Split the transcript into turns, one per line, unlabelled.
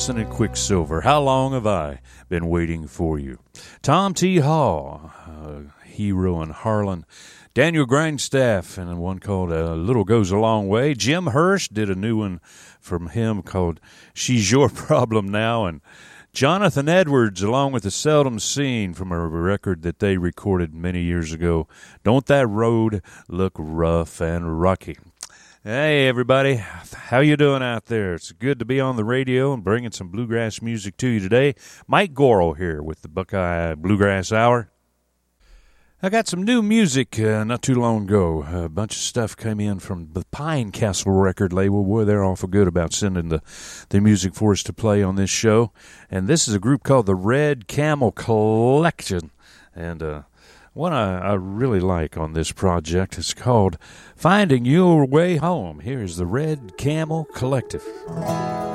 And Quicksilver, how long have I been waiting for you? Tom T. Hall, Hero and Harlan. Daniel Grindstaff, and one called A Little Goes a Long Way. Jim Hirsch did a new one from him called She's Your Problem Now. And Jonathan Edwards, along with The Seldom Seen, from a record that they recorded many years ago, Don't That Road Look Rough and Rocky? Hey, everybody. How you doing out there? It's good to be on the radio and bringing some bluegrass music to you today. Mike Goro here with the Buckeye Bluegrass Hour. I got some new music not too long ago. A bunch of stuff came in from the Pine Castle record label. Boy, they're awful good about sending the music for us to play on this show. And this is a group called the Red Camel Collection. And one I really like on this project is called Finding Your Way Home. Here's the Red Camel Collective.